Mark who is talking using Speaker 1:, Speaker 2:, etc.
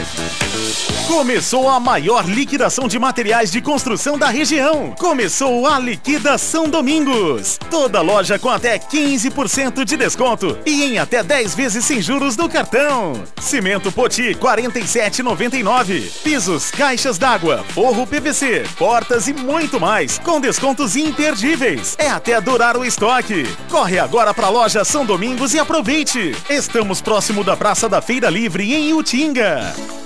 Speaker 1: Começou a maior liquidação de materiais de construção da região. Começou a Liquidação Domingos. Toda loja com até 15% de desconto e em até 10 vezes sem juros no cartão. Cimento Poti, R$ 47,99. Pisos, caixas d'água, forro PVC, portas e muito mais, com descontos imperdíveis. É até durar o estoque. Corre agora para a loja São Domingos e aproveite. Estamos próximo da Praça da Feira Livre, em Utinga.